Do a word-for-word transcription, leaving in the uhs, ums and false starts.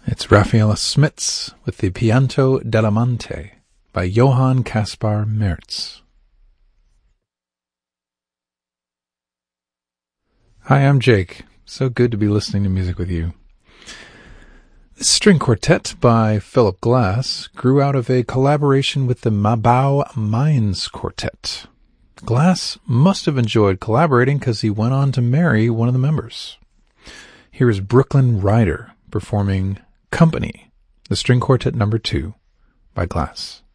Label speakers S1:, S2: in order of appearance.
S1: It's Raffaella Smits with the Pianto dell'Amante by Johann Caspar Merz. Hi, I'm Jake. So good to be listening to music with you. This string quartet by Philip Glass grew out of a collaboration with the Mabau Mainz Quartet. Glass must have enjoyed collaborating because he went on to marry one of the members. Here is Brooklyn Rider performing Company, the string quartet number two by Glass.